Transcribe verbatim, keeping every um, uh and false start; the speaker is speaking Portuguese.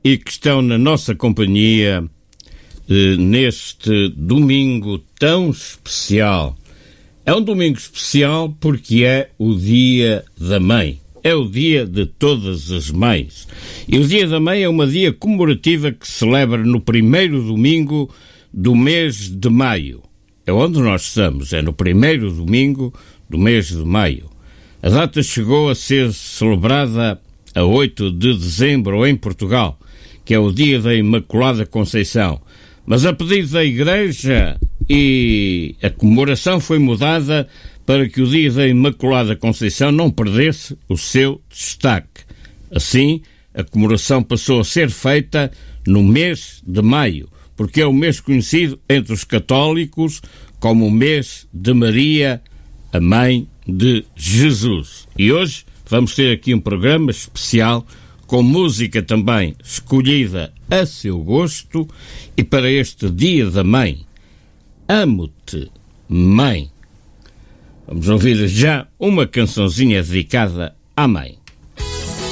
e que estão na nossa companhia eh, neste domingo tão especial. É um domingo especial porque é o Dia da Mãe. É o dia de todas as mães. E o Dia da Mãe é uma dia comemorativa que se celebra no primeiro domingo do mês de maio. É onde nós estamos, é no primeiro domingo do mês de maio. A data chegou a ser celebrada a oito de dezembro em Portugal, que é o dia da Imaculada Conceição. Mas a pedido da Igreja, e a comemoração foi mudada para que o dia da Imaculada Conceição não perdesse o seu destaque. Assim, a comemoração passou a ser feita no mês de maio, porque é o mês conhecido entre os católicos como o mês de Maria, a mãe de Jesus. E hoje vamos ter aqui um programa especial com música também escolhida a seu gosto, e para este Dia da Mãe, Amo-te, Mãe. Vamos ouvir já uma cançãozinha dedicada à mãe.